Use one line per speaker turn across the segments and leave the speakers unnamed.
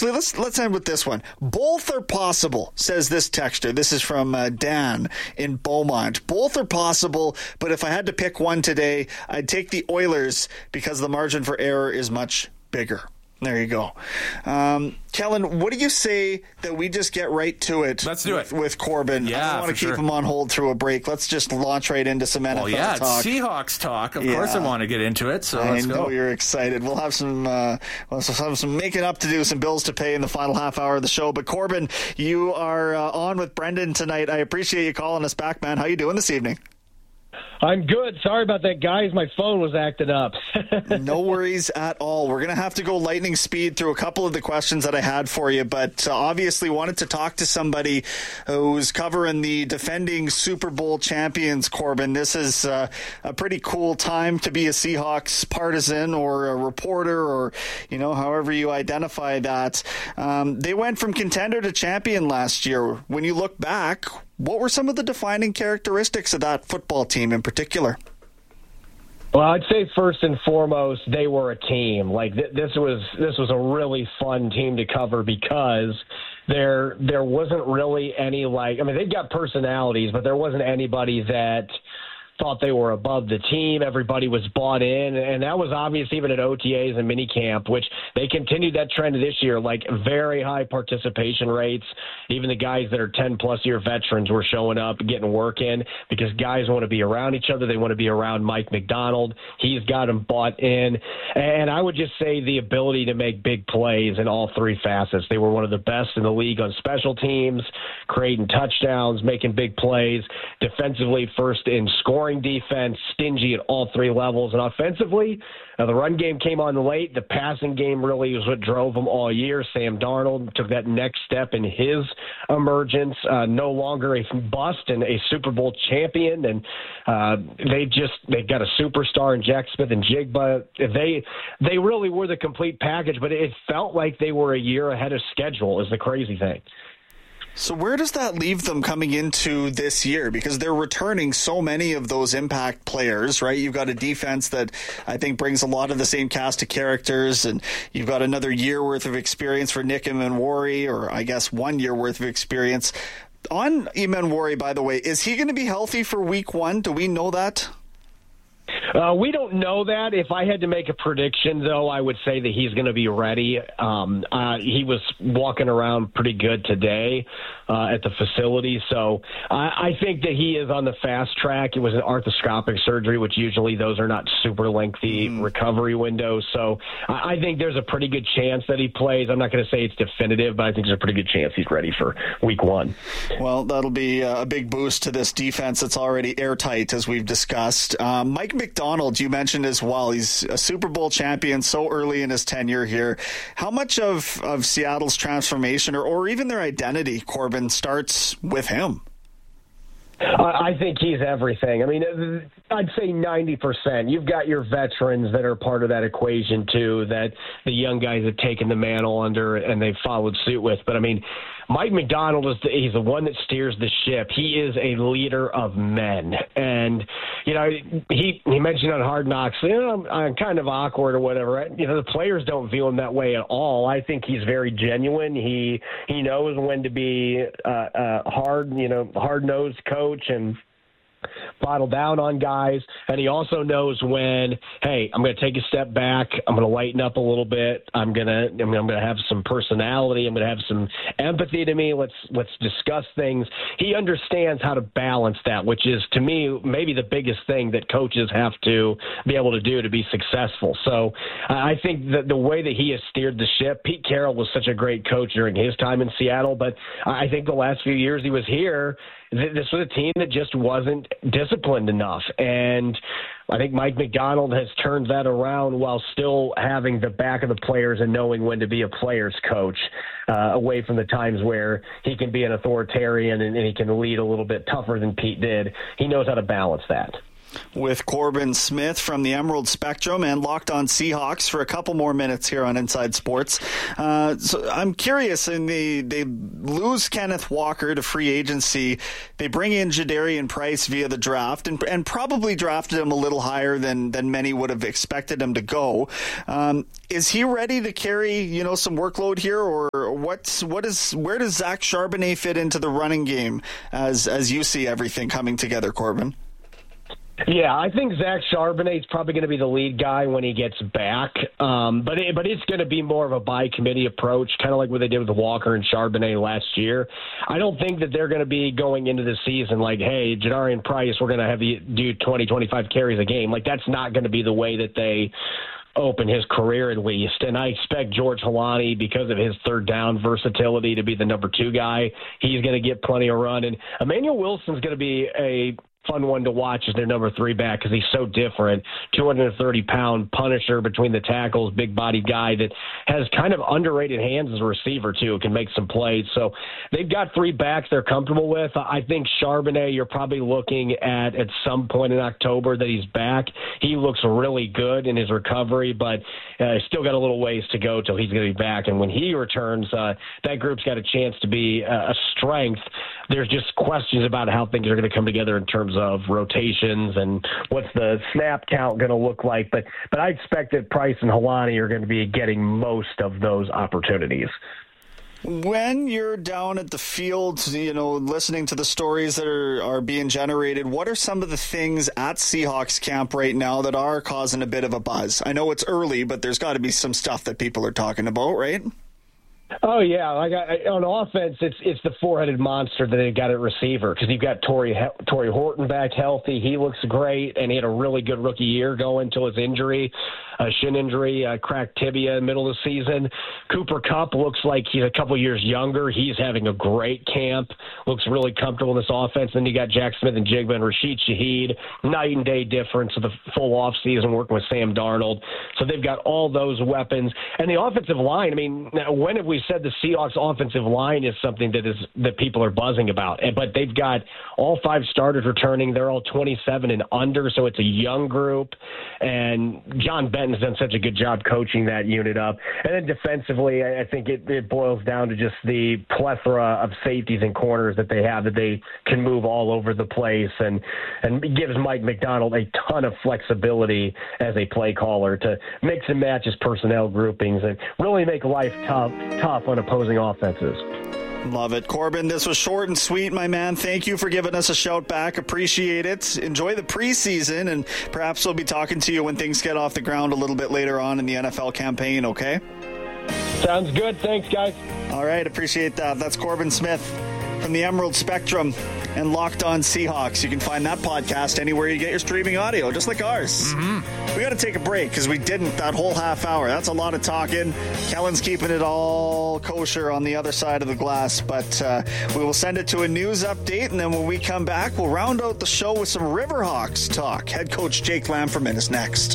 Actually, let's end with this one. Both are possible, says this texter. This is from Dan in Beaumont. Both are possible, but if I had to pick one today, I'd take the Oilers because the margin for error is much bigger. There you go. Kellen, what do you say that we just get right to it?
Let's do it.
With Corbin.
Yeah,
I don't want to keep him on hold through a break. Let's just launch right into some NFL talk.
It's Seahawks talk. Of course I want to get into it, so let's go.
I know you're excited. We'll have some making up to do, some bills to pay in the final half hour of the show. But Corbin, you are on with Brendan tonight. I appreciate you calling us back, man. How you doing this evening?
I'm good. Sorry about that, guys. My phone was acting up.
No worries at all. We're going to have to go lightning speed through a couple of the questions that I had for you, but obviously wanted to talk to somebody who's covering the defending Super Bowl champions, Corbin. This is a pretty cool time to be a Seahawks partisan or a reporter or, however you identify that. They went from contender to champion last year. When you look back, what were some of the defining characteristics of that football team in particular?
Well, I'd say first and foremost, they were a team. Like this was a really fun team to cover because there wasn't really any they got personalities, but there wasn't anybody that thought they were above the team. Everybody was bought in, and that was obvious even at OTAs and minicamp, which they continued that trend this year, like very high participation rates. Even the guys that are 10-plus year veterans were showing up, getting work in, because guys want to be around each other. They want to be around Mike Macdonald. He's got them bought in. And I would just say the ability to make big plays in all three facets. They were one of the best in the league on special teams, creating touchdowns, making big plays, defensively first in scoring defense, stingy at all three levels, and offensively, the run game came on late. The passing game really was what drove them all year. Sam Darnold took that next step in his emergence, no longer a bust and a Super Bowl champion, and they've got a superstar in Jack Smith and Jigba. They really were the complete package, but it felt like they were a year ahead of schedule is the crazy thing.
So where does that leave them coming into this year? Because they're returning so many of those impact players, right? You've got a defense that I think brings a lot of the same cast of characters, and you've got another year worth of experience for Nick Emmanwori, or I guess 1 year worth of experience. On Emmanwori, by the way, is he going to be healthy for week one? Do we know that?
We don't know that. If I had to make a prediction, though, I would say that he's going to be ready. He was walking around pretty good today at the facility, so I think that he is on the fast track. It was an arthroscopic surgery, which usually those are not super lengthy recovery windows, so I think there's a pretty good chance that he plays. I'm not going to say it's definitive, but I think there's a pretty good chance he's ready for week one.
Well, that'll be a big boost to this defense that's already airtight, as we've discussed. Mike Macdonald, you mentioned as well. He's a Super Bowl champion so early in his tenure here. How much of Seattle's transformation or even their identity, Corbin, starts with him?
I think he's everything. I mean, I'd say 90%. You've got your veterans that are part of that equation, too, that the young guys have taken the mantle under and they've followed suit with. But, I mean, Mike Macdonald, he's the one that steers the ship. He is a leader of men. And, he mentioned on Hard Knocks, I'm kind of awkward or whatever. The players don't view him that way at all. I think he's very genuine. He knows when to be hard-nosed coach and bottle down on guys, and he also knows when, hey, I'm going to take a step back, I'm going to lighten up a little bit, I'm going to have some personality, I'm going to have some empathy to me, let's discuss things. He understands how to balance that, which is, to me, maybe the biggest thing that coaches have to be able to do to be successful. So I think that the way that he has steered the ship, Pete Carroll was such a great coach during his time in Seattle, but I think the last few years he was here, this was a team that just wasn't disciplined enough. And I think Mike Macdonald has turned that around while still having the back of the players and knowing when to be a player's coach, away from the times where he can be an authoritarian and he can lead a little bit tougher than Pete did. He knows how to balance that.
With Corbin Smith from the Emerald Spectrum and Locked On Seahawks for a couple more minutes here on Inside Sports. So I'm curious, and they lose Kenneth Walker to free agency. They bring in Jadarian Price via the draft and probably drafted him a little higher than many would have expected him to go. Is he ready to carry, some workload here, or where does Zach Charbonnet fit into the running game as you see everything coming together, Corbin?
Yeah, I think Zach Charbonnet is probably going to be the lead guy when he gets back. But it's going to be more of a by-committee approach, kind of like what they did with Walker and Charbonnet last year. I don't think that they're going to be going into the season like, hey, Jadarian Price, we're going to have you do 20, 25 carries a game. Like, that's not going to be the way that they open his career, at least. And I expect George Holani, because of his third down versatility, to be the number 2 guy. He's going to get plenty of run. And Emmanuel Wilson's going to be a fun one to watch as their number 3 back because he's so different. 230-pound Punisher between the tackles, big-bodied guy that has kind of underrated hands as a receiver, too, can make some plays. So they've got 3 backs they're comfortable with. I think Charbonnet, you're probably looking at some point in October that he's back. He looks really good in his recovery, but still got a little ways to go till he's going to be back. And when he returns, that group's got a chance to be a strength. There's just questions about how things are going to come together in terms of rotations and what's the snap count going to look like. But I expect that Price and Holani are going to be getting most of those opportunities.
When you're down at the field, listening to the stories that are being generated, what are some of the things at Seahawks camp right now that are causing a bit of a buzz? I know it's early, but there's got to be some stuff that people are talking about, right?
Oh, yeah. On offense, it's the four-headed monster that they got at receiver because you've got Torrey Horton back healthy. He looks great, and he had a really good rookie year going until his injury, shin injury, cracked tibia in the middle of the season. Cooper Kupp looks like he's a couple years younger. He's having a great camp, looks really comfortable in this offense. Then you got Jack Smith-Njigba and Rashid Shaheed, night and day difference of the full offseason working with Sam Darnold. So they've got all those weapons. And the offensive line, when have we said the Seahawks offensive line is something that people are buzzing about? But they've got all 5 starters returning. They're all 27 and under, so it's a young group. And John Benton's done such a good job coaching that unit up. And then defensively, I think it boils down to just the plethora of safeties and corners that they have, that they can move all over the place, and gives Mike McDonald a ton of flexibility as a play caller to mix and match his personnel groupings and really make life tough on opposing offenses.
Love it. Corbin, this was short and sweet, my man. Thank you for giving us a shout back. Appreciate it. Enjoy the preseason, and perhaps we'll be talking to you when things get off the ground a little bit later on in the NFL campaign, okay?
Sounds good. Thanks, guys.
All right. Appreciate that. That's Corbin Smith from the Emerald Spectrum and Locked On Seahawks. You can find that podcast anywhere you get your streaming audio, just like ours. Mm-hmm. We got to take a break because we didn't that whole half hour. That's a lot of talking. Kellen's keeping it all kosher on the other side of the glass, but we will send it to a news update, and then when we come back, we'll round out the show with some Riverhawks talk. Head coach Jake Lamferman is next.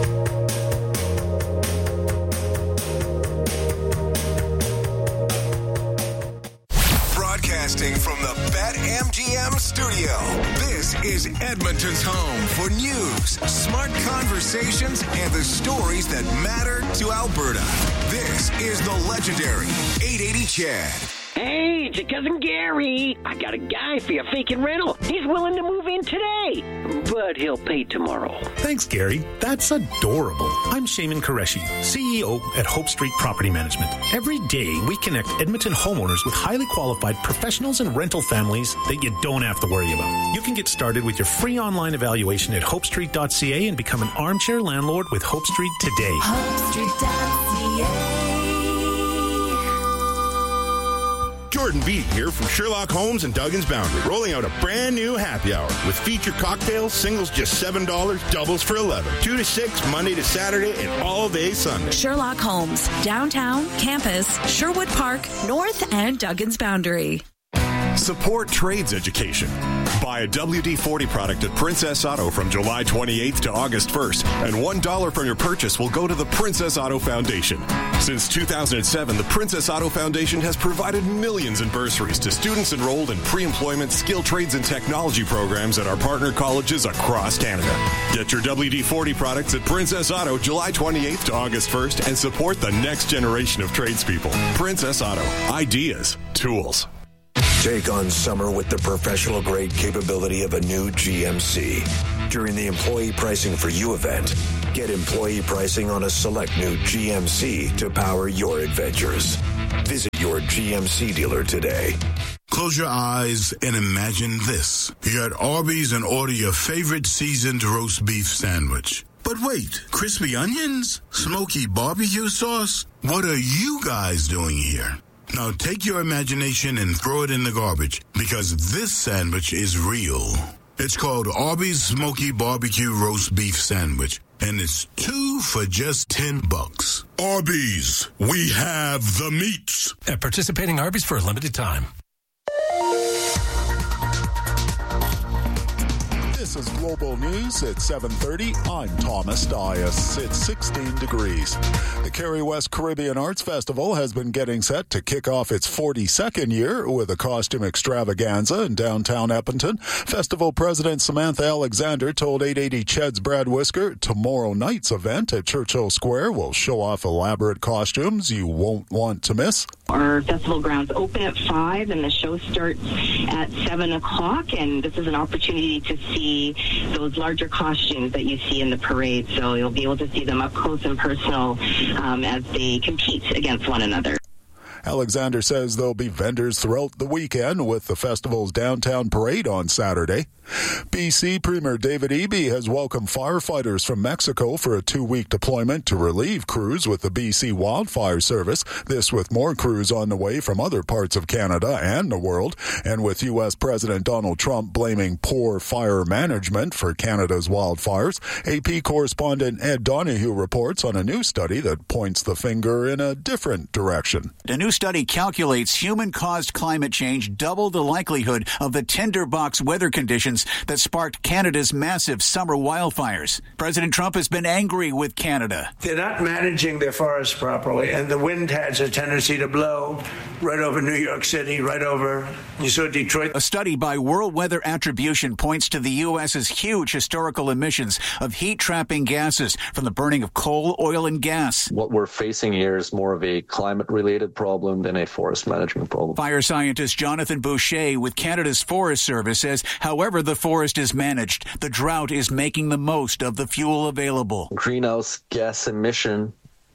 From the BetMGM studio, this is Edmonton's home for news, smart conversations, and the stories that matter to Alberta. This is the legendary 880 Chad.
Hey, it's your cousin Gary. I got a guy for your vacant rental. He's willing to move in today, but he'll pay tomorrow.
Thanks, Gary. That's adorable. I'm Shaman Qureshi, CEO at Hope Street Property Management. Every day, we connect Edmonton homeowners with highly qualified professionals and rental families that you don't have to worry about. You can get started with your free online evaluation at hopestreet.ca and become an armchair landlord with Hope Street today.
HopeStreet.ca.
Jordan Beat here from Sherlock Holmes and Duggan's Boundary, rolling out a brand new happy hour with featured cocktails, singles just $7, doubles for $11, 2 to 6 Monday to Saturday and all day Sunday.
Sherlock Holmes, downtown, campus, Sherwood Park, North, and Duggan's Boundary. Support trades education. Buy a WD-40 product at Princess Auto from July 28th to August 1st, and $1 from your purchase will go to the Princess Auto Foundation. Since 2007, the Princess Auto Foundation has provided millions in bursaries to students enrolled in pre-employment skill trades and technology programs at our partner colleges across Canada. Get your WD-40 products at Princess Auto July 28th to August 1st and support the next generation of tradespeople. Princess Auto. Ideas. Tools.
Take on summer with the professional-grade capability of a new GMC. During the Employee Pricing for You event, get employee pricing on a select new GMC to power your adventures. Visit your GMC dealer today.
Close your eyes and imagine this. You're at Arby's and order your favorite seasoned roast beef sandwich. But wait, crispy onions? Smoky barbecue sauce? What are you guys doing here? Now take your imagination and throw it in the garbage, because this sandwich is real. It's called Arby's Smoky Barbecue Roast Beef Sandwich, and it's 2 for just $10. Arby's, we have the meats.
At participating Arby's for a limited time.
This is Global News at 7:30. I'm Thomas Dias. It's 16 degrees. The Kerry West Caribbean Arts Festival has been getting set to kick off its 42nd year with a costume extravaganza in downtown Edmonton. Festival President Samantha Alexander told 880 CHED's Brad Whisker tomorrow night's event at Churchill Square will show off elaborate costumes you won't want to miss.
Our festival grounds open at 5 and the show starts at 7 o'clock, and this is an opportunity to see those larger costumes that you see in the parade, so you'll be able to see them up close and personal as they compete against one another.
Alexander says there'll be vendors throughout the weekend with the festival's downtown parade on Saturday. BC Premier David Eby has welcomed firefighters from Mexico for a 2-week deployment to relieve crews with the BC Wildfire Service. This with more crews on the way from other parts of Canada and the world, and with U.S. President Donald Trump blaming poor fire management for Canada's wildfires. AP correspondent Ed Donahue reports on a new study that points the finger in a different direction.
A new study calculates human-caused climate change doubled the likelihood of the tinderbox weather conditions that sparked Canada's massive summer wildfires. President Trump has been angry with Canada.
They're not managing their forests properly, and the wind has a tendency to blow right over New York City, right over, you saw Detroit.
A study by World Weather Attribution points to the U.S.'s huge historical emissions of heat-trapping gases from the burning of coal, oil, and gas.
What we're facing here is more of a climate-related problem than a forest management problem.
Fire scientist Jonathan Boucher with Canada's Forest Service says, however the forest is managed, the drought is making the most of the fuel available.
Greenhouse gas emission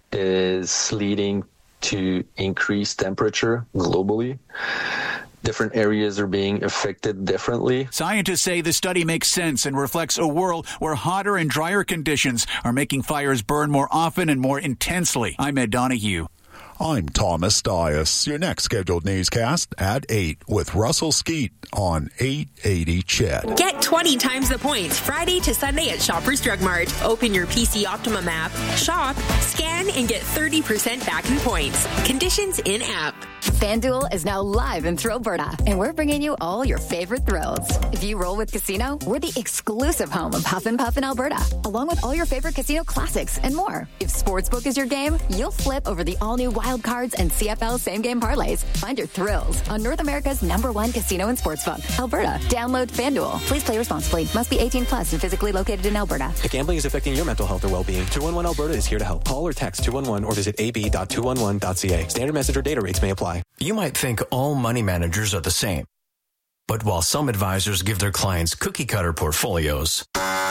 is leading to increased temperature globally. Different areas are being affected differently.
Scientists say the study makes sense and reflects a world where hotter and drier conditions are making fires burn more often and more intensely. I'm Ed Donahue.
I'm Thomas Dias. Your next scheduled newscast at 8 with Russell Skeet on 880 CHED.
Get 20 times the points Friday to Sunday at Shoppers Drug Mart. Open your PC Optimum app, shop, scan, and get 30% back in points. Conditions in-app.
FanDuel is now live in Thrillberta, and we're bringing you all your favorite thrills. If you roll with Casino, we're the exclusive home of Huff and Puff in Alberta, along with all your favorite casino classics and more. If Sportsbook is your game, you'll flip over the all-new Wild Cards and CFL same-game parlays. Find your thrills on North America's #1 casino and sportsbook, Alberta. Download FanDuel. Please play responsibly. Must be 18 plus and physically located in Alberta.
If gambling is affecting your mental health or well-being, 211 Alberta is here to help. Call or text 211 or visit ab.211.ca. Standard message or data rates may apply.
You might think all money managers are the same. But while some advisors give their clients cookie-cutter portfolios,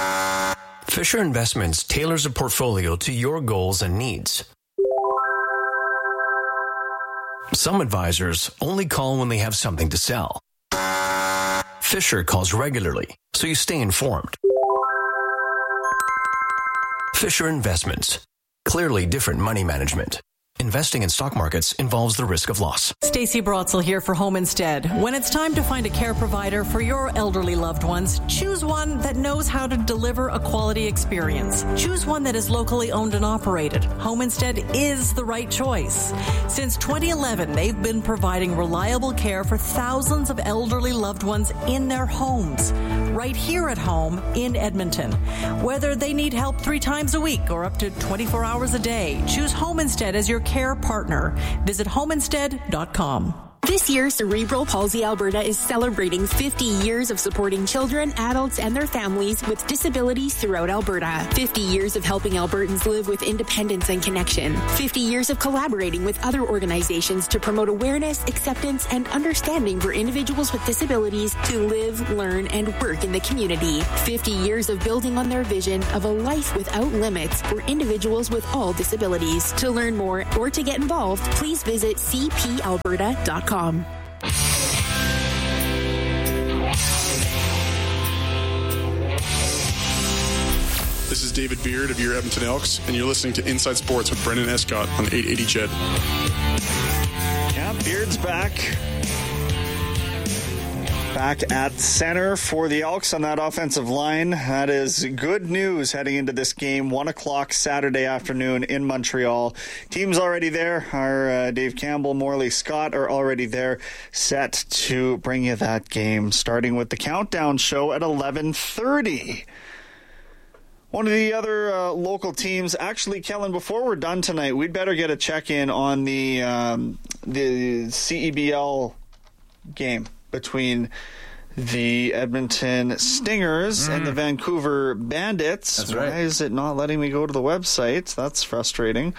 Fisher Investments tailors a portfolio to your goals and needs. Some advisors only call when they have something to sell. Fisher calls regularly, so you stay informed. Fisher Investments. Clearly different money management.
Investing in stock markets involves the risk of loss.
Stacey Brotzel here for Home Instead. When it's time to find a care provider for your elderly loved ones, choose one that knows how to deliver a quality experience. Choose one that is locally owned and operated. Home Instead is the right choice. Since 2011, they've been providing reliable care for thousands of elderly loved ones in their homes, right here at home in Edmonton. Whether they need help 3 times a week or up to 24 hours a day, choose Home Instead as your care partner. Visit homeinstead.com.
This year, Cerebral Palsy Alberta is celebrating 50 years of supporting children, adults, and their families with disabilities throughout Alberta. 50 years of helping Albertans live with independence and connection. 50 years of collaborating with other organizations to promote awareness, acceptance, and understanding for individuals with disabilities to live, learn, and work in the community. 50 years of building on their vision of a life without limits for individuals with all disabilities. To learn more or to get involved, please visit cpalberta.com.
This is David Beard of your Edmonton Elks, and you're listening to Inside Sports with Brendan Escott on 880 CHED.
Yeah, Beard's back. Back at center for the Elks on that offensive line. That is good news heading into this game. 1 o'clock Saturday afternoon in Montreal. Team's already there. Our Dave Campbell, Morley Scott are already there, set to bring you that game, starting with the countdown show at 11:30. One of the other local teams, actually, Kellen, before we're done tonight, we'd better get a check-in on the CEBL game between the Edmonton Stingers and the Vancouver Bandits.
That's right.
Why is it not letting me go to the website? That's frustrating.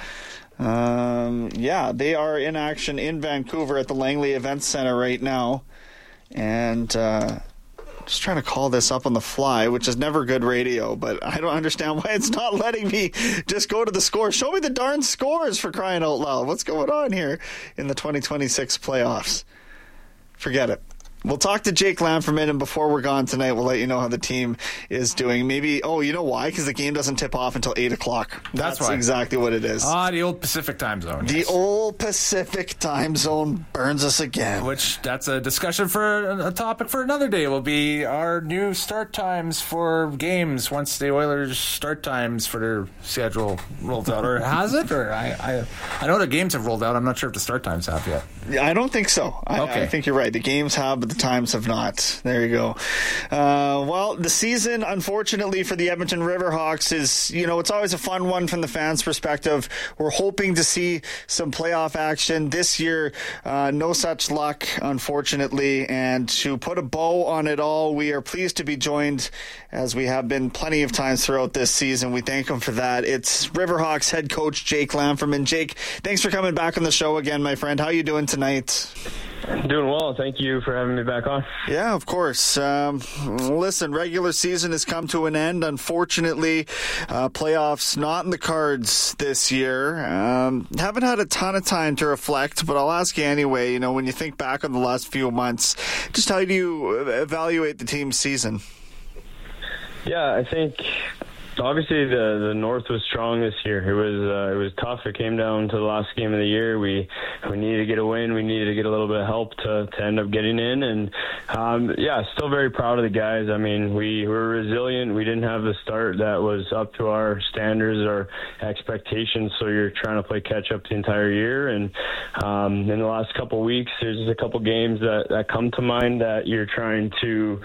Yeah, they are in action in Vancouver at the Langley Events Center right now. And just trying to call this up on the fly, which is never good radio, but I don't understand why it's not letting me just go to the score. Show me the darn scores, for crying out loud. What's going on here in the 2026 playoffs? Forget it. We'll talk to Jake Lamb for a minute before we're gone tonight. We'll let you know how the team is doing. Maybe, you know why? Because the game doesn't tip off until 8 o'clock. That's
why.
Exactly what it is.
The old Pacific time zone.
The old Pacific time zone burns us again.
Which, that's a discussion for a topic for another day. Will be our new start times for games once the Oilers' start times for their schedule rolls out. Or has it? Or I know the games have rolled out. I'm not sure if the start times have yet.
Yeah, I don't think so. I think you're right. The games have, but the times have not. There you go. Well, the season, unfortunately, for the Edmonton Riverhawks is, it's always a fun one from the fans' perspective. We're hoping to see some playoff action this year. No such luck, unfortunately. And to put a bow on it all, we are pleased to be joined, as we have been plenty of times throughout this season. We thank him for that. It's Riverhawks head coach Jake Lamferman. Jake, thanks for coming back on the show again, my friend. How are you doing tonight?
Doing well. Thank you for having me back on.
Yeah, of course. Listen, regular season has come to an end. Unfortunately, playoffs not in the cards this year. Haven't had a ton of time to reflect, but I'll ask you anyway. When you think back on the last few months, just how do you evaluate the team's season?
Yeah, I think obviously the North was strong this year. It was tough. It came down to the last game of the year. We needed to get a win. We needed to get a little bit of help to end up getting in. And still very proud of the guys. I mean, we were resilient. We didn't have the start that was up to our standards or expectations. So you're trying to play catch up the entire year. And in the last couple of weeks, there's a couple games that come to mind that you're trying to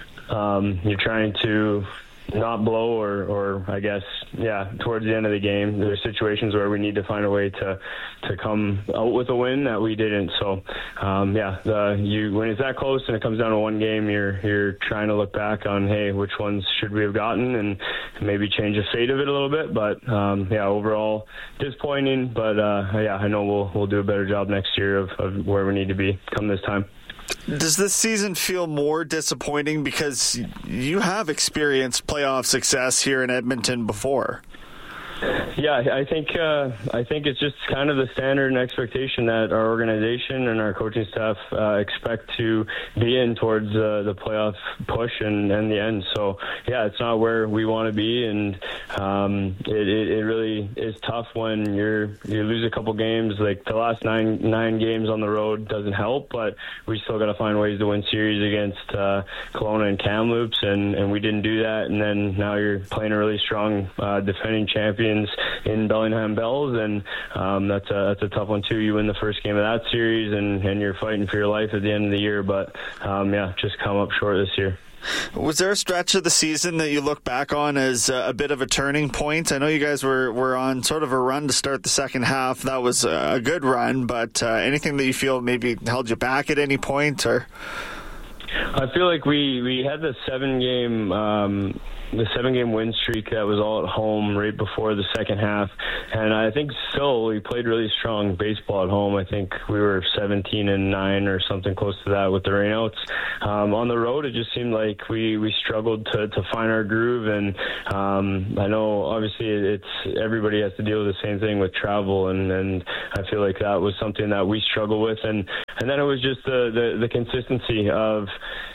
not blow or I guess, towards the end of the game, there are situations where we need to find a way to come out with a win that we didn't. So, when it's that close and it comes down to one game, you're trying to look back on, hey, which ones should we have gotten and maybe change the fate of it a little bit. But, overall disappointing. But, I know we'll do a better job next year of where we need to be come this time.
Does this season feel more disappointing because you have experienced playoff success here in Edmonton before?
Yeah, I think it's just kind of the standard and expectation that our organization and our coaching staff expect to be in towards the playoff push and the end. So yeah, it's not where we want to be, and it really is tough when you lose a couple games. Like the last nine games on the road doesn't help, but we still got to find ways to win series against Kelowna and Kamloops, and we didn't do that. And then now you're playing a really strong defending champions in Bellingham Bells, and that's a tough one too. You win the first game of that series, and you're fighting for your life at the end of the year, but just come up short this year.
Was there a stretch of the season that you look back on as a bit of a turning point? I know you guys were on sort of a run to start the second half. That was a good run, but anything that you feel maybe held you back at any point? Or
I feel like we had the seven-game win streak that was all at home right before the second half, and I think still we played really strong baseball at home. I think we were 17-9 or something close to that with the rainouts. On the road, it just seemed like we struggled to find our groove, and I know obviously everybody has to deal with the same thing with travel, and I feel like that was something that we struggle with, and then it was just the consistency of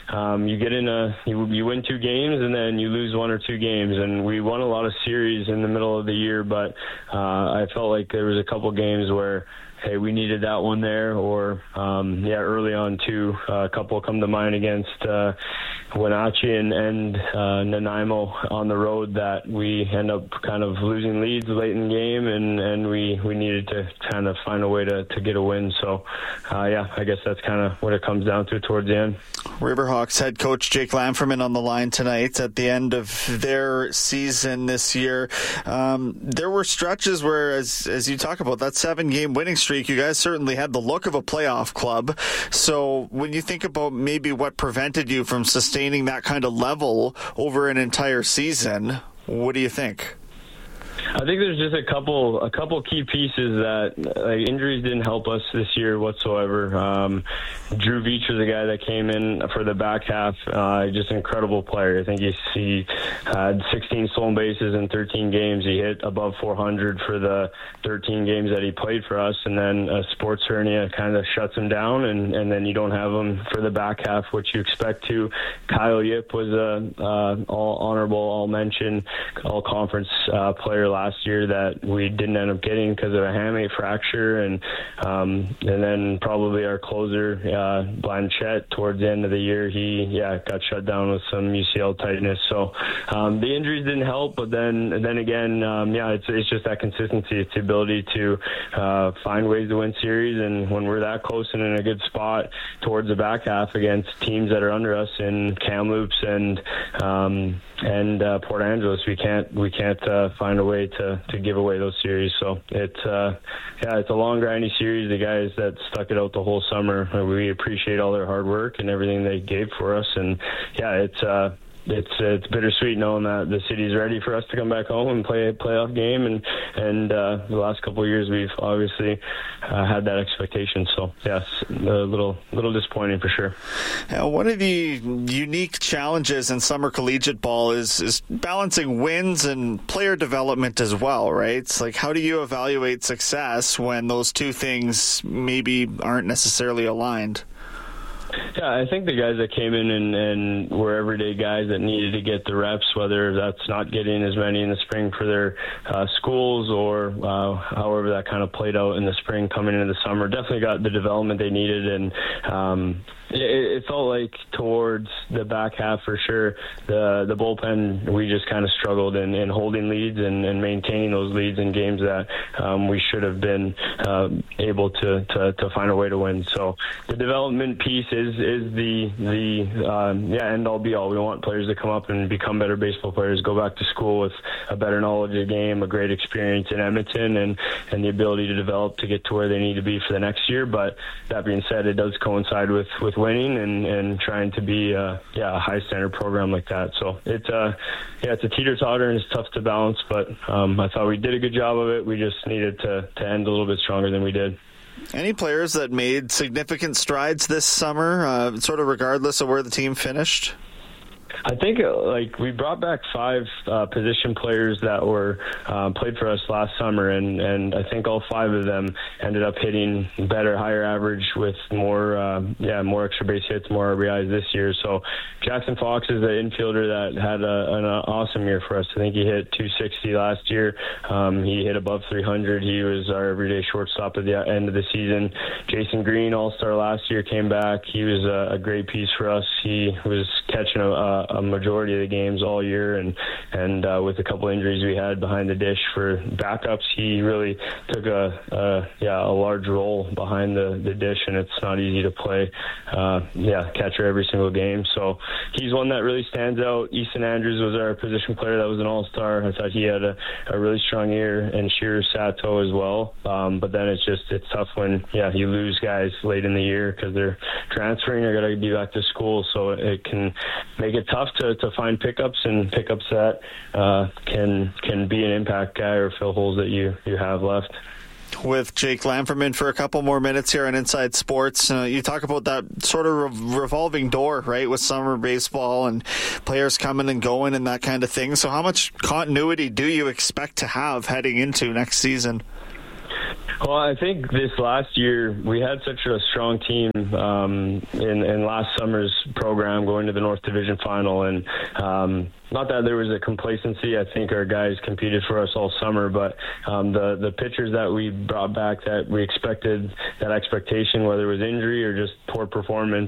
you win 2 games and then you lose 1 or 2 games, and we won a lot of series in the middle of the year, but I felt like there was a couple games where, hey, we needed that one there, or early on too, a couple come to mind against Wenatchee and Nanaimo on the road that we end up kind of losing leads late in the game, and we needed to kind of find a way to get a win. So I guess that's kind of what it comes down to towards the end.
Riverhawks head coach Jake Lamferman on the line tonight at the end of their season this year. There were stretches where, as you talk about that 7-game winning streak, you guys certainly had the look of a playoff club. So when you think about maybe what prevented you from sustaining that kind of level over an entire season, what do you think?
I think there's just a couple key pieces that injuries didn't help us this year whatsoever. Drew Veach was a guy that came in for the back half, just an incredible player. I think he had 16 stolen bases in 13 games. He hit above 400 for the 13 games that he played for us, and then a sports hernia kind of shuts him down, and then you don't have him for the back half, which you expect to. Kyle Yip was a all honorable, all mention, all conference player last year that we didn't end up getting because of a hamate fracture, and then probably our closer Blanchette towards the end of the year, he got shut down with some UCL tightness. So the injuries didn't help, but then again, it's just that consistency. It's the ability to find ways to win series, and when we're that close and in a good spot towards the back half against teams that are under us in Kamloops and Port Angeles, we can't find a way to give away those series. So it's a long, grindy series. The guys that stuck it out the whole summer, we appreciate all their hard work and everything they gave for us. And it's bittersweet knowing that the city's ready for us to come back home and play a playoff game, and the last couple of years we've obviously had that expectation. So yes, a little disappointing for sure.
One of the unique challenges in summer collegiate ball is balancing wins and player development as well, right? It's like, how do you evaluate success when those two things maybe aren't necessarily aligned?
Yeah, I think the guys that came in and were everyday guys that needed to get the reps, whether that's not getting as many in the spring for their schools or however that kind of played out in the spring coming into the summer, definitely got the development they needed. And it felt like towards the back half for sure, the bullpen, we just kind of struggled in holding leads and maintaining those leads in games that we should have been able to find a way to win. So the development piece is the end all be all. We want players to come up and become better baseball players, go back to school with a better knowledge of the game, a great experience in Edmonton, and the ability to develop to get to where they need to be for the next year. But that being said, it does coincide with winning and trying to be a high standard program like that. So it's a teeter-totter, and it's tough to balance, but I thought we did a good job of it. We just needed to end a little bit stronger than we did.
Any players that made significant strides this summer, sort of regardless of where the team finished?
I think we brought back 5 position players that were played for us last summer, and I think all 5 of them ended up hitting better, higher average with more extra base hits, more RBIs this year. So Jackson Fox is the infielder that had an awesome year for us. I think he hit 260 last year. He hit above 300. He was our everyday shortstop at the end of the season. Jason Green, all-star last year, came back. He was a great piece for us. He was catching a majority of the games all year, and with a couple injuries we had behind the dish for backups, he really took a large role behind the dish, and it's not easy to play catcher every single game. So he's one that really stands out. Easton Andrews was our position player that was an all-star. I thought he had a really strong year, and Shiro Sato as well. But then it's tough when you lose guys late in the year because they're transferring or got to be back to school. So it can make it tough to find pickups that can be an impact guy or fill holes that you have left.
With Jake Lamperman for a couple more minutes here on Inside Sports. You talk about that sort of revolving door, right, with summer baseball and players coming and going and that kind of thing. So how much continuity do you expect to have heading into next season?
Well, I think this last year we had such a strong team in last summer's program going to the North Division Final, and not that there was a complacency. I think our guys competed for us all summer, but the pitchers that we brought back that we expected, that expectation, whether it was injury or just poor performance,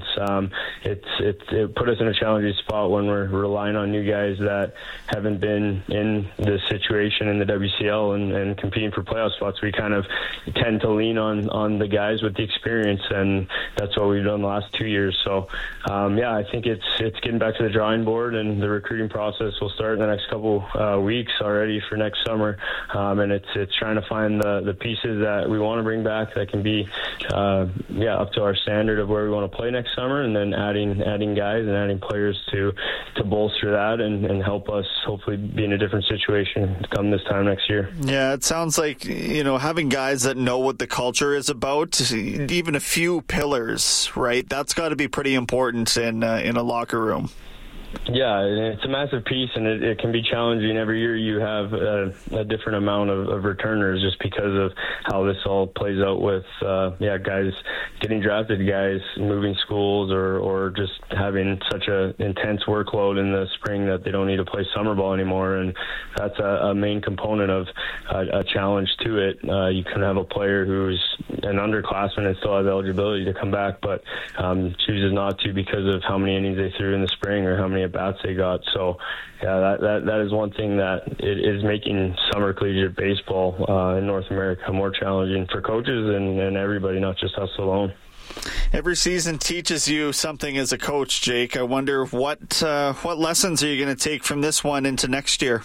it put us in a challenging spot when we're relying on new guys that haven't been in this situation in the WCL and competing for playoff spots. We kind of tend to lean on the guys with the experience, and that's what we've done the last 2 years. So, I think it's getting back to the drawing board, and the recruiting process will start in the next couple weeks already for next summer, and it's trying to find the pieces that we want to bring back that can be up to our standard of where we want to play next summer, and then adding guys and adding players to bolster that and help us hopefully be in a different situation come this time next year.
Yeah, it sounds like having guys that know what the culture is about, even a few pillars, right? That's got to be pretty important in a locker room.
Yeah, it's a massive piece, and it can be challenging. Every year you have a different amount of returners just because of how this all plays out with guys getting drafted, guys moving schools, or just having such a intense workload in the spring that they don't need to play summer ball anymore, and that's a main component of a challenge to it. You can have a player who's an underclassman and still has eligibility to come back, but chooses not to because of how many innings they threw in the spring or how many at-bats they got. So that is one thing that it is making summer collegiate baseball in North America more challenging for coaches and everybody, not just us alone.
Every season teaches you something as a coach, Jake. I wonder what lessons are you going to take from this one into next year?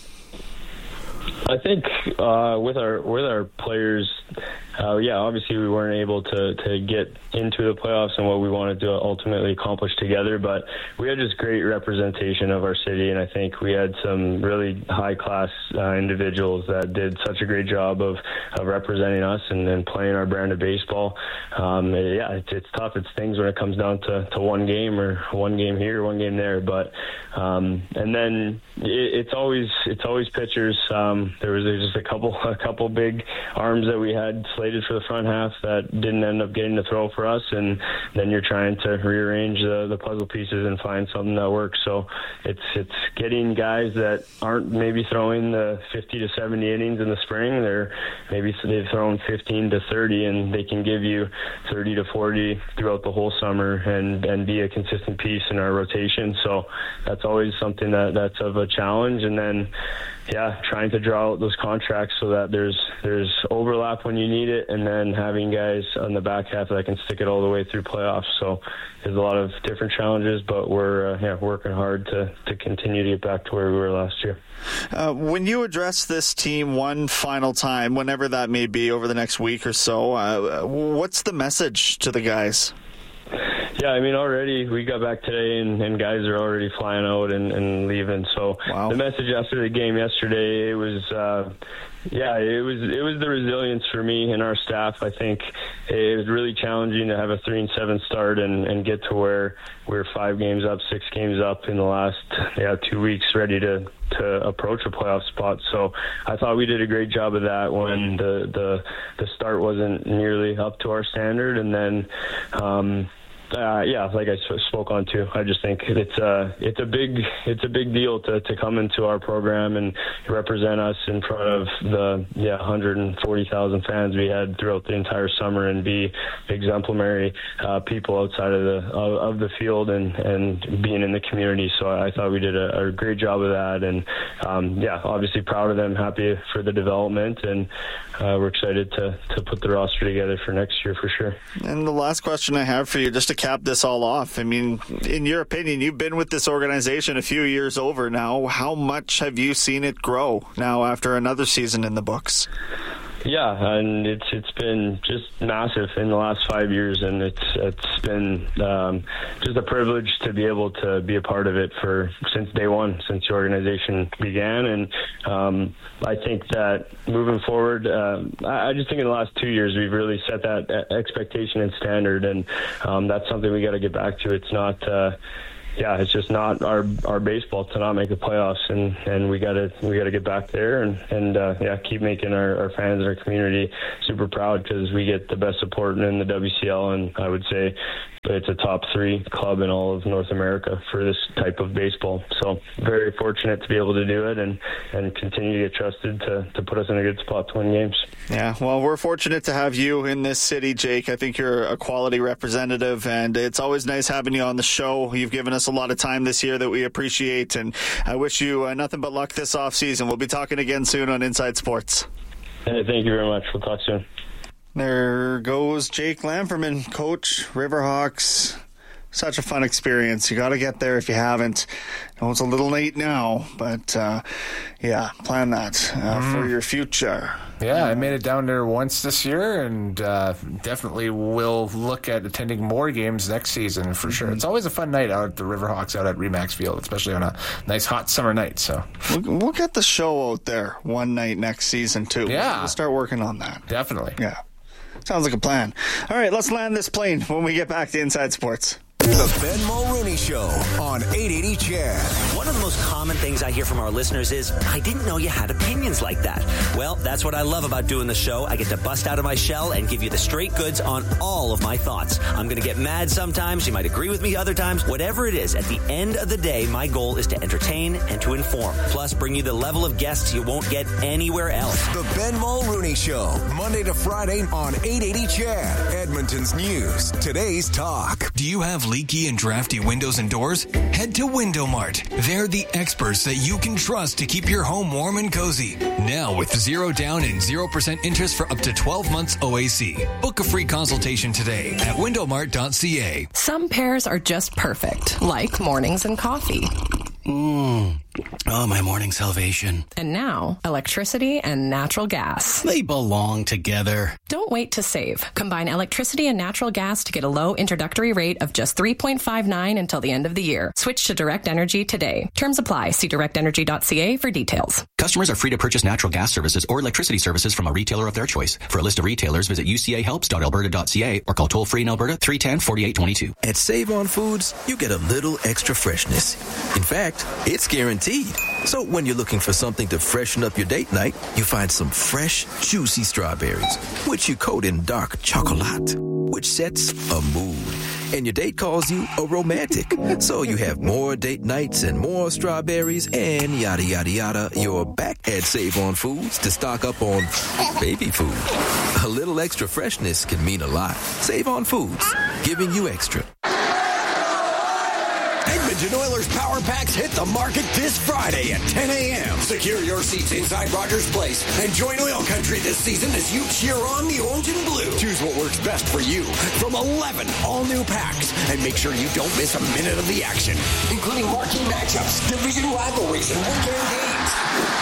I think with our players, obviously we weren't able to get into the playoffs and what we wanted to ultimately accomplish together, but we had just great representation of our city, and I think we had some really high-class individuals that did such a great job of representing us and playing our brand of baseball. It's tough. It's things when it comes down to one game or one game here, one game there, but and then it's always pitchers. There was just a couple big arms that we had slated for the front half that didn't end up getting to throw for us, and then you're trying to rearrange the puzzle pieces and find something that works. So it's getting guys that aren't maybe throwing the 50 to 70 innings in the spring. They've thrown 15 to 30, and they can give you 30 to 40 throughout the whole summer and be a consistent piece in our rotation. So that's always something that's of a challenge. And then trying to draw out those contracts so that there's overlap when you need it, and then having guys on the back half that can stick it all the way through playoffs. So there's a lot of different challenges, but we're working hard to continue to get back to where we were last year.
When you address this team one final time, whenever that may be over the next week or so, what's the message to the guys?
Yeah, I mean, already we got back today, and guys are already flying out and leaving. So the message after the game yesterday, it was the resilience for me and our staff. I think it was really challenging to have a 3-7 start and get to where we're 5 games up, 6 games up in the last 2 weeks, ready to approach a playoff spot. So I thought we did a great job of that when the start wasn't nearly up to our standard, and then like I spoke on too, I just think it's a big deal to come into our program and represent us in front of the 140,000 fans we had throughout the entire summer and be exemplary people outside of the field and being in the community. So I thought we did a great job of that, and obviously proud of them, happy for the development, and we're excited to put the roster together for next year for sure.
And the last question I have for you, just to cap this all off, I mean, in your opinion, you've been with this organization a few years over now. How much have you seen it grow now after another season in the books?
Yeah, and it's been just massive in the last 5 years, and it's been just a privilege to be able to be a part of it since day one, since the organization began. And I think that moving forward, I just think in the last 2 years we've really set that expectation and standard, and that's something we got to get back to. It's not. It's just not our baseball to not make the playoffs, and we gotta get back there and keep making our fans and our community super proud, because we get the best support in the WCL, and I would say it's a top 3 club in all of North America for this type of baseball. So very fortunate to be able to do it and continue to get trusted to put us in a good spot to win games.
Yeah, well, we're fortunate to have you in this city, Jake. I think you're a quality representative, and it's always nice having you on the show. You've given us a lot of time this year that we appreciate, and I wish you nothing but luck this offseason. We'll be talking again soon on Inside Sports.
Hey, thank you very much. We'll talk soon.
There goes Jake Lamperman, coach, Riverhawks. Such a fun experience. You got to get there if you haven't. I know it's a little late now, but plan that for your future.
Yeah, I made it down there once this year, and definitely will look at attending more games next season for sure. It's always a fun night out at the Riverhawks out at Remax Field, especially on a nice hot summer night. So
we'll get the show out there one night next season too.
Yeah,
we'll start working on that.
Definitely.
Yeah, sounds like a plan. All right, let's land this plane when we get back to Inside Sports.
The Ben Mulrooney Show on 880 CHED.
One of the most common things I hear from our listeners is, I didn't know you had opinions like that. Well, that's what I love about doing the show. I get to bust out of my shell and give you the straight goods on all of my thoughts. I'm going to get mad sometimes. You might agree with me other times. Whatever it is, at the end of the day, my goal is to entertain and to inform. Plus, bring you the level of guests you won't get anywhere else.
The Ben Mulrooney Show, Monday to Friday on 880 CHED. Edmonton's news. Today's talk.
Do you have leaky and drafty windows and doors? Head to Window Mart. They're the experts that you can trust to keep your home warm and cozy. Now with 0 down and 0% interest for up to 12 months OAC. Book a free consultation today at windowmart.ca.
Some pairs are just perfect, like mornings and coffee.
Oh, my morning salvation.
And now, electricity and natural gas.
They belong together.
Don't wait to save. Combine electricity and natural gas to get a low introductory rate of just $3.59 until the end of the year. Switch to Direct Energy today. Terms apply. See directenergy.ca for details.
Customers are free to purchase natural gas services or electricity services from a retailer of their choice. For a list of retailers, visit ucahelps.alberta.ca or call toll-free in Alberta 310-4822.
At Save On Foods, you get a little extra freshness. In fact, it's guaranteed. So when you're looking for something to freshen up your date night, you find some fresh, juicy strawberries, which you coat in dark chocolate, which sets a mood. And your date calls you a romantic. So you have more date nights and more strawberries and yada, yada, yada. You're back at Save On Foods to stock up on baby food. A little extra freshness can mean a lot. Save On Foods, giving you extra.
Edmonton Oilers Power Packs hit the market this Friday at 10 a.m. Secure your seats inside Rogers Place and join Oil Country this season as you cheer on the orange and blue. Choose what works best for you from 11 all-new packs and make sure you don't miss a minute of the action, including marquee matchups, division rivalries, and weekend games.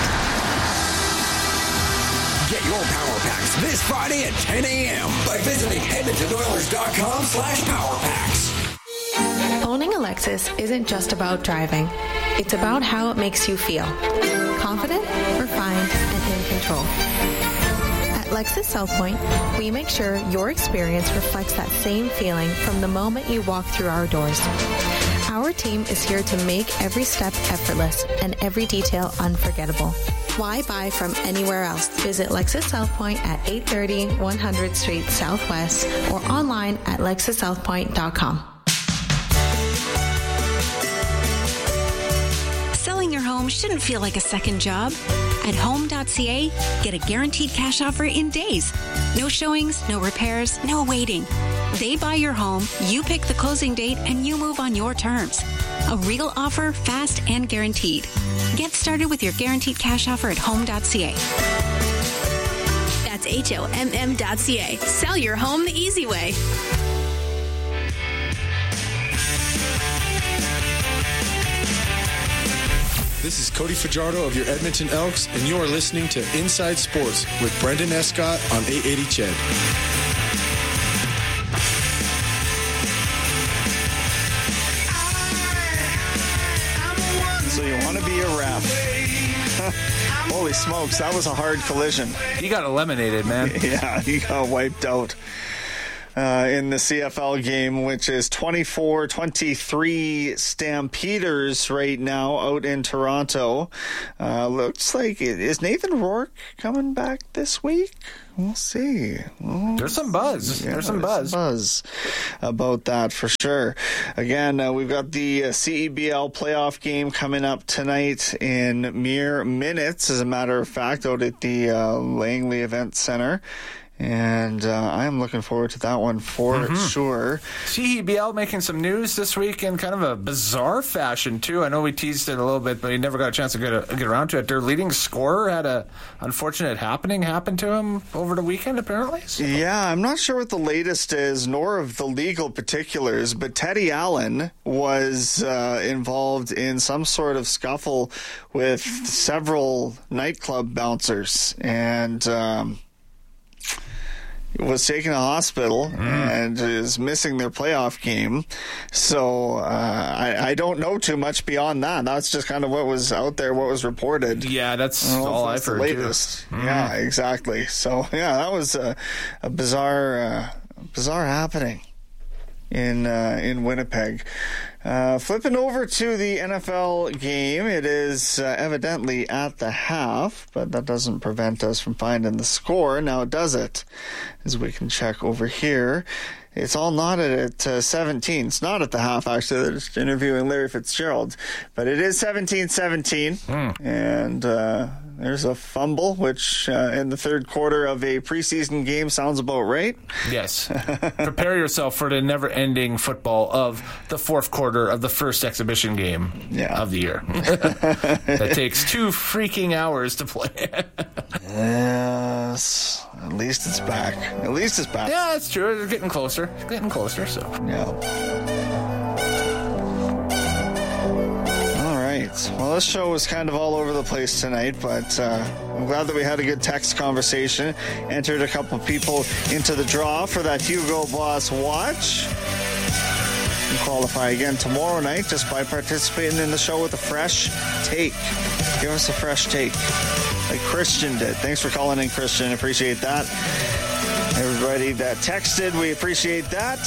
Get your Power Packs this Friday at 10 a.m. by visiting EdmontonOilers.com/PowerPacks.
Lexus isn't just about driving. It's about how it makes you feel. Confident, refined, and in control. At Lexus South Point, we make sure your experience reflects that same feeling from the moment you walk through our doors. Our team is here to make every step effortless and every detail unforgettable. Why buy from anywhere else? Visit Lexus South Point at 830 100th Street Southwest or online at lexussouthpoint.com.
Selling your home shouldn't feel like a second job. At home.ca, get a guaranteed cash offer in days. No showings, no repairs, no waiting. They buy your home, you pick the closing date, and you move on your terms. A real offer, fast and guaranteed. Get started with your guaranteed cash offer at home.ca.
That's HOMM.ca. Sell your home the easy way.
This is Cody Fajardo of your Edmonton Elks, and you are listening to Inside Sports with Brendan Escott on 880 CHED.
So you want to be a ref. Holy smokes, that was a hard collision.
He got eliminated, man.
Yeah, he got wiped out. In the CFL game, which is 24-23 Stampeders right now out in Toronto. Looks like is Nathan Rourke coming back this week? We'll see.
There's some buzz.
Yeah,
there's some buzz
about that for sure. Again, we've got the CEBL playoff game coming up tonight in mere minutes, as a matter of fact, out at the Langley Event Center. And I'm looking forward to that one for sure.
CEBL making some news this week in kind of a bizarre fashion, too. I know we teased it a little bit, but he never got a chance to get around to it. Their leading scorer had a unfortunate happening happen to him over the weekend, apparently. So.
Yeah, I'm not sure what the latest is, nor of the legal particulars, but Teddy Allen was involved in some sort of scuffle with several nightclub bouncers, and was taken to hospital and is missing their playoff game. So I don't know too much beyond that. That's just kind of what was out there, what was reported.
Yeah, that's all I've heard.
The latest. Yeah, exactly. So yeah, that was a bizarre happening in Winnipeg. Flipping over to the NFL game, it is evidently at the half, but that doesn't prevent us from finding the score. Now, does it? As we can check over here. It's all knotted at 17. It's not at the half, actually. They're just interviewing Larry Fitzgerald. But it is 17-17. And there's a fumble, which in the third quarter of a preseason game sounds about right.
Yes. Prepare yourself for the never-ending football of the fourth quarter of the first exhibition game of the year. That takes 2 freaking hours to play.
Yes. At least it's back. At least it's back.
Yeah, that's true. They're getting closer. Getting closer, so.
Yeah. All right. Well, this show was kind of all over the place tonight, but I'm glad that we had a good text conversation. Entered a couple people into the draw for that Hugo Boss watch. You qualify again tomorrow night just by participating in the show with a fresh take. Give us a fresh take, like Christian did. Thanks for calling in, Christian. Appreciate that. Everybody that texted, we appreciate that.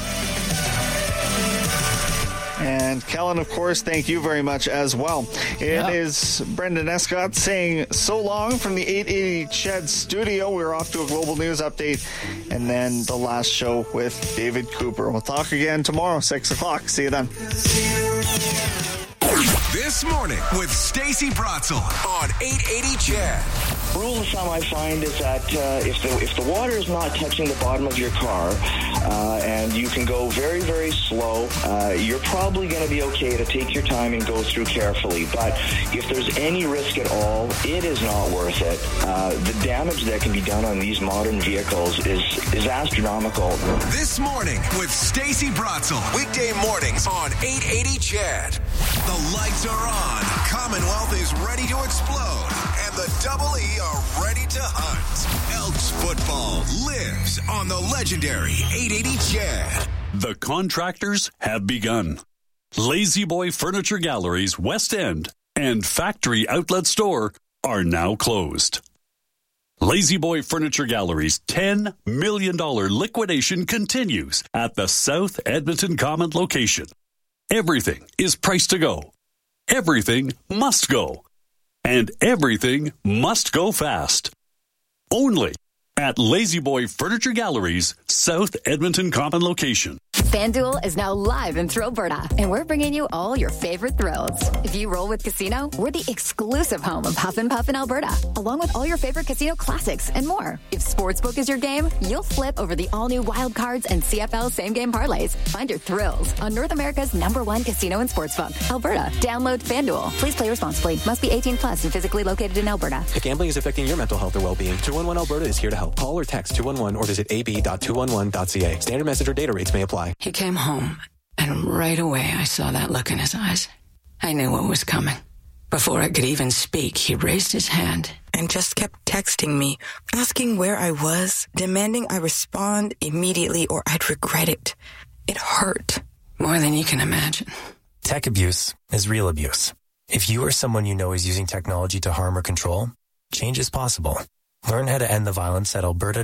And Kellen, of course, thank you very much as well. It is Brendan Escott saying so long from the 880 CHED studio. We're off to a global news update and then the last show with David Cooper. We'll talk again tomorrow, 6 o'clock. See you then.
This morning with Stacey Bratzel on 880 CHED.
Rule of thumb I find is that if the water is not touching the bottom of your car and you can go very, very slow, you're probably going to be okay to take your time and go through carefully. But if there's any risk at all, it is not worth it. The damage that can be done on these modern vehicles is astronomical.
This morning with Stacey Bratzel. Weekday mornings on 880 CHED. The lights are on. Commonwealth is ready to explode. And the Double E are ready to hunt. Elks football lives on the legendary 880 CHED.
The contractors have begun.
Lazy Boy Furniture Galleries West End and Factory Outlet Store are now closed. Lazy Boy Furniture Gallery's $10 million liquidation continues at the South Edmonton Common location. Everything is priced to go. Everything must go. And everything must go fast. Only at Lazy Boy Furniture Gallery's South Edmonton Common location.
FanDuel is now live in Thrillberta, and we're bringing you all your favorite thrills. If you roll with Casino, we're the exclusive home of Huff and Puff in Alberta, along with all your favorite casino classics and more. If Sportsbook is your game, you'll flip over the all-new Wild Cards and CFL same-game parlays. Find your thrills on North America's #1 casino and sportsbook, Alberta. Download FanDuel. Please play responsibly. Must be 18 plus and physically located in Alberta.
If gambling is affecting your mental health or well-being, 211 Alberta is here to help. Call or text 211 or visit ab.211.ca. Standard message or data rates may apply.
He came home, and right away I saw that look in his eyes. I knew what was coming. Before I could even speak, he raised his hand
and just kept texting me, asking where I was, demanding I respond immediately or I'd regret it. It hurt.
More than you can imagine.
Tech abuse is real abuse. If you or someone you know is using technology to harm or control, change is possible. Learn how to end the violence at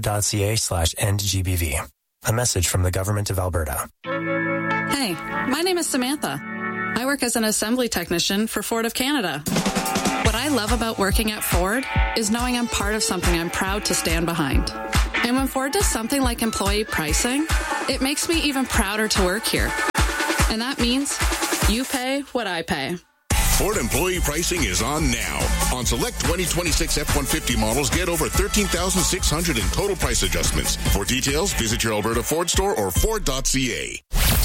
alberta.ca/endgbv. A message from the Government of Alberta.
Hey, my name is Samantha. I work as an assembly technician for Ford of Canada. What I love about working at Ford is knowing I'm part of something I'm proud to stand behind. And when Ford does something like employee pricing, it makes me even prouder to work here. And that means you pay what I pay.
Ford employee pricing is on now. On select 2026 F-150 models, get over $13,600 in total price adjustments. For details, visit your Alberta Ford store or Ford.ca.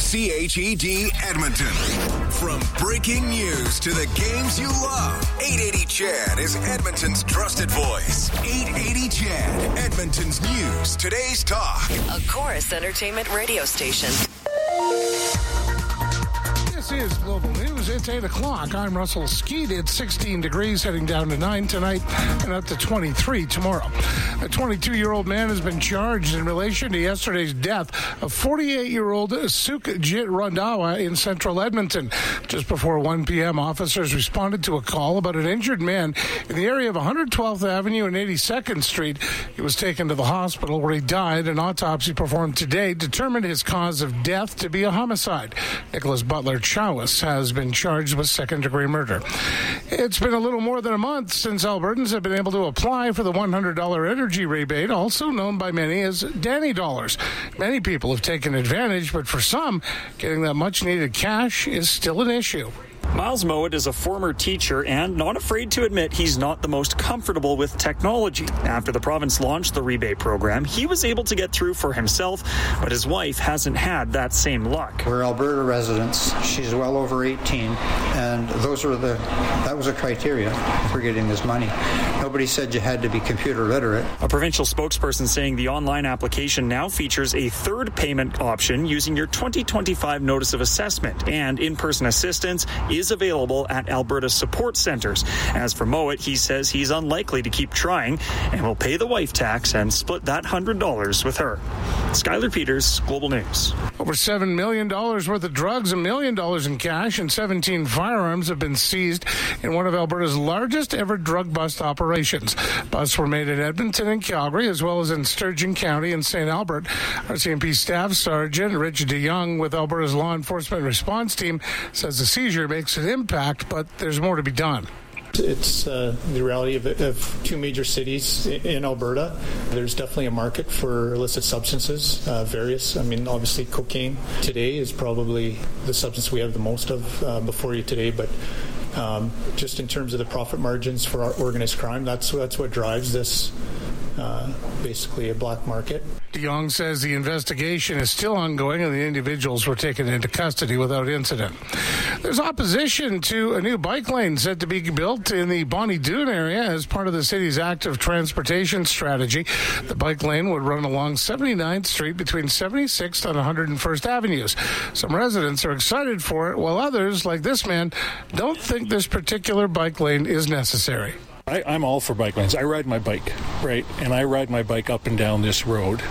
CHED Edmonton. From breaking news to the games you love, 880 CHED is Edmonton's trusted voice. 880 CHED, Edmonton's news, today's talk.
A Chorus Entertainment radio station.
This is Global News. It's 8 o'clock. I'm Russell Skeet. It's 16 degrees, heading down to 9 tonight and up to 23 tomorrow. A 22-year-old man has been charged in relation to yesterday's death of 48-year-old Sukhjit Randhawa in central Edmonton. Just before 1 p.m., officers responded to a call about an injured man in the area of 112th Avenue and 82nd Street. He was taken to the hospital where he died. An autopsy performed today determined his cause of death to be a homicide. Nicholas Butler Chowis has been charged with second-degree murder. It's been a little more than a month since Albertans have been able to apply for the $100 energy rebate, also known by many as Danny Dollars. Many people have taken advantage, but for some, getting that much-needed cash is still an issue.
Miles Mowat is a former teacher and not afraid to admit he's not the most comfortable with technology. After the province launched the rebate program, he was able to get through for himself, but his wife hasn't had that same luck.
We're Alberta residents. She's well over 18, and that was a criteria for getting this money. Nobody said you had to be computer literate.
A provincial spokesperson saying the online application now features a third payment option using your 2025 notice of assessment, and in-person assistance is available at Alberta support centres. As for Mowat, he says he's unlikely to keep trying and will pay the wife tax and split that $100 with her. Skylar Peters, Global News.
Over $7 million worth of drugs, $1 million in cash, and 17 firearms have been seized in one of Alberta's largest ever drug bust operations. Busts were made at Edmonton and Calgary, as well as in Sturgeon County and St. Albert. RCMP Staff Sergeant Rich DeYoung with Alberta's Law Enforcement Response Team says the seizure makes an impact, but there's more to be done.
It's the reality of two major cities in Alberta. There's definitely a market for illicit substances, various. I mean, obviously cocaine today is probably the substance we have the most of before you today, but just in terms of the profit margins for our organized crime, that's what drives this, basically a black market.
DeYoung says the investigation is still ongoing and the individuals were taken into custody without incident. There's opposition to a new bike lane set to be built in the Bonnie Doon area as part of the city's active transportation strategy. The bike lane would run along 79th Street between 76th and 101st Avenues. Some residents are excited for it, while others, like this man, don't think this particular bike lane is necessary.
I'm all for bike lanes. I ride my bike, right? And I ride my bike up and down this road.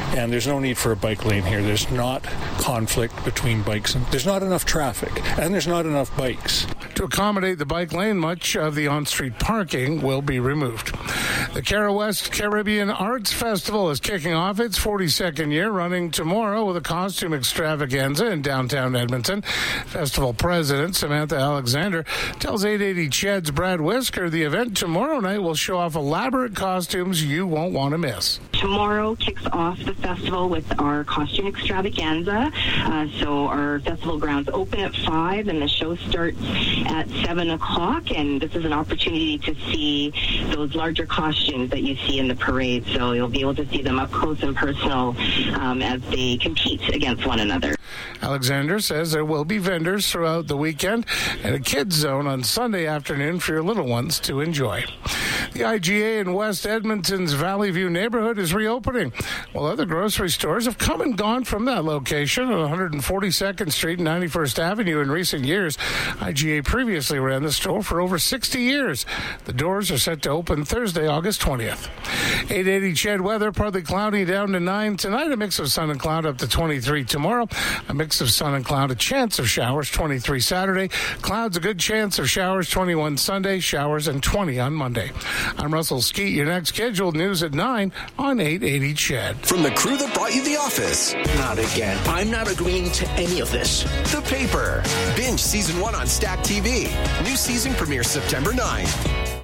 and there's no need for a bike lane here. There's not conflict between bikes, and there's not enough traffic, and there's not enough bikes. To accommodate the bike lane, much of the on-street parking will be removed. The Cara West Caribbean Arts Festival is kicking off its 42nd year, running tomorrow with a costume extravaganza in downtown Edmonton. Festival president Samantha Alexander tells 880 CHED's Brad Whisker the event tomorrow night will show off elaborate costumes you won't want to miss.
Tomorrow kicks off the festival with our costume extravaganza. So our festival grounds open at 5 and the show starts at 7 o'clock. And this is an opportunity to see those larger costumes that you see in the parade. So you'll be able to see them up close and personal as they compete against one another.
Alexander says there will be vendors throughout the weekend and a kids zone on Sunday afternoon for your little ones to enjoy. The IGA in West Edmonton's Valley View neighborhood is reopening, while other grocery stores have come and gone from that location on 142nd Street and 91st Avenue in recent years. IGA previously ran the store for over 60 years. The doors are set to open Thursday, August 20th. 880 CHED weather, partly cloudy down to 9 tonight, a mix of sun and cloud up to 23 tomorrow, a mix of sun and cloud, a chance of showers 23 Saturday, clouds, a good chance of showers 21 Sunday, showers and 20 on Monday. I'm Russell Skeet. Your next scheduled news at 9 on 880 CHED.
From the crew that brought you The Office.
Not again. I'm not agreeing to any of this.
The Paper. Binge Season 1 on Stack TV. New season premieres September 9th.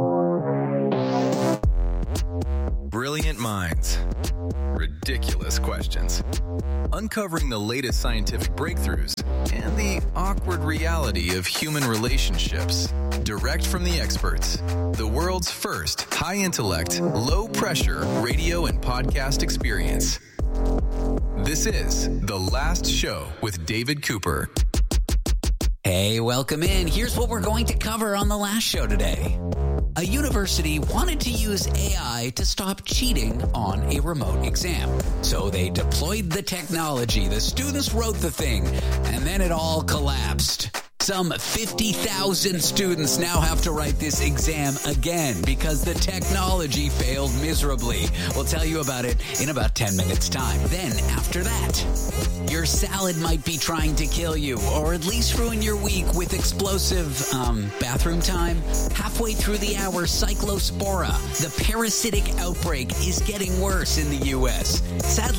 Brilliant minds. Ridiculous questions. Uncovering the latest scientific breakthroughs and the awkward reality of human relationships. Direct from the experts. The world's first high-intellect, low-pressure radio and podcast experience. This is The Last Show with David Cooper.
Hey, welcome in. Here's what we're going to cover on The Last Show today. A university wanted to use AI to stop cheating on a remote exam. So they deployed the technology, the students wrote the thing, and then it all collapsed. Some 50,000 students now have to write this exam again because the technology failed miserably. We'll tell you about it in about 10 minutes' time. Then, after that, your salad might be trying to kill you, or at least ruin your week with explosive, bathroom time. Halfway through the hour, Cyclospora, the parasitic outbreak, is getting worse in the U.S. Sadly,